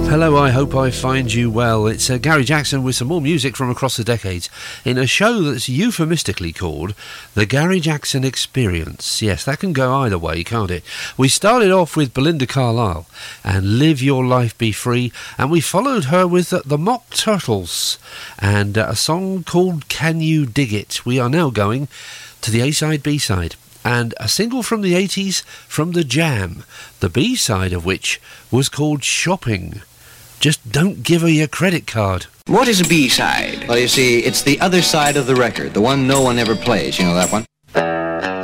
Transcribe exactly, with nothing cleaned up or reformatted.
Hello, I hope I find you well. It's uh, Gary Jackson with some more music from across the decades in a show that's euphemistically called The Gary Jackson Experience. Yes, that can go either way, can't it? We started off with Belinda Carlisle and Live Your Life Be Free, and we followed her with uh, the Mock Turtles and uh, a song called Can You Dig It? We are now going to the A-side, B-side, and a single from the eighties from The Jam, the B-side of which was called Shopping. Just don't give her your credit card. What is a B-side? Well, you see, it's the other side of the record, the one no one ever plays. You know that one?